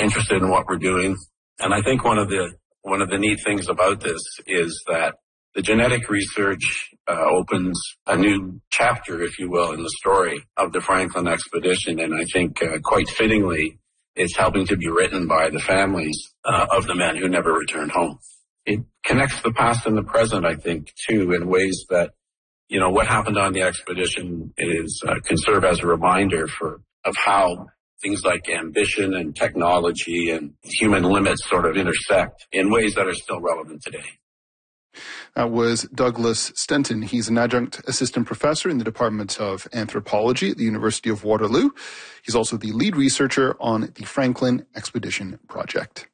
interested in what we're doing. And I think one of the neat things about this is that the genetic research opens a new chapter, if you will, in the story of the Franklin expedition. And I think quite fittingly, it's helping to be written by the families of the men who never returned home. It connects the past and the present, I think, too, in ways that, you know, what happened on the expedition can serve as a reminder of how things like ambition and technology and human limits sort of intersect in ways that are still relevant today. That was Douglas Stenton. He's an adjunct assistant professor in the Department of Anthropology at the University of Waterloo. He's also the lead researcher on the Franklin Expedition Project.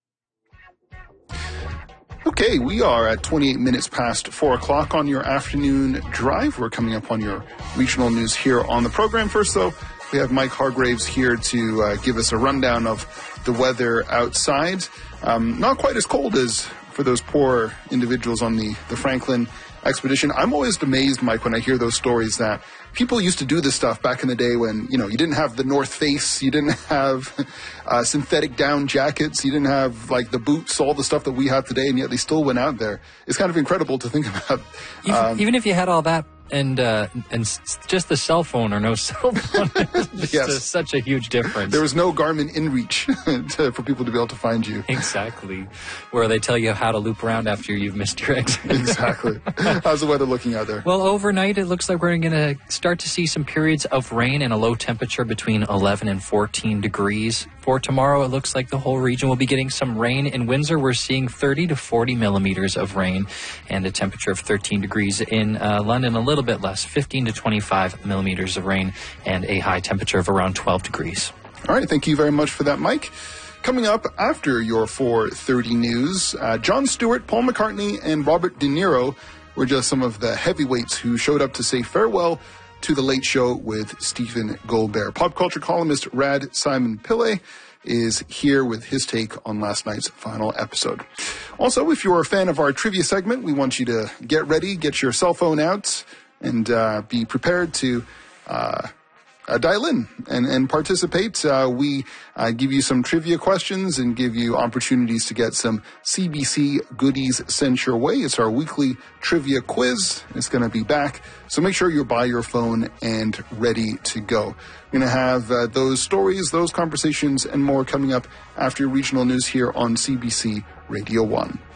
Okay, we are at 28 minutes past 4 o'clock on your afternoon drive. We're coming up on your regional news here on the program. First, though, we have Mike Hargraves here to give us a rundown of the weather outside. Not quite as cold as for those poor individuals on the Franklin expedition. I'm always amazed, Mike, when I hear those stories that people used to do this stuff back in the day when, you know, you didn't have the North Face, you didn't have synthetic down jackets, you didn't have, like, the boots, all the stuff that we have today, and yet they still went out there. It's kind of incredible to think about. Even if you had all that, and just the cell phone or no cell phone, it's yes. just such a huge difference. There was no Garmin InReach for people to be able to find you. Exactly. Where they tell you how to loop around after you've missed your exit. Exactly. How's the weather looking out there? Well, overnight it looks like we're going to start to see some periods of rain and a low temperature between 11 and 14 degrees. For tomorrow, it looks like the whole region will be getting some rain. In Windsor, we're seeing 30 to 40 millimeters of rain and a temperature of 13 degrees. In London, a little bit less, 15 to 25 millimeters of rain and a high temperature of around 12 degrees. All right, thank you very much for that, Mike. Coming up after your 4:30 news, Jon Stewart, Paul McCartney, and Robert De Niro were just some of the heavyweights who showed up to say farewell to The Late Show with Stephen Goldberg. Pop culture columnist Rad Simon Pillay is here with his take on last night's final episode. Also, if you're a fan of our trivia segment, we want you to get ready, get your cell phone out, and be prepared to dial in and participate. We give you some trivia questions and give you opportunities to get some CBC goodies sent your way. It's our weekly trivia quiz. It's going to be back, so make sure you're by your phone and ready to go. We're going to have those stories, those conversations, and more coming up after regional news here on CBC Radio 1.